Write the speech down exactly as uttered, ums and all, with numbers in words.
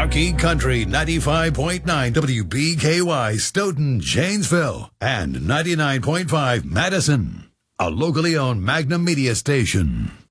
Marquee Country ninety-five point nine W B K Y Stoughton, Janesville, and ninety-nine point five Madison. A locally owned Magnum Media station.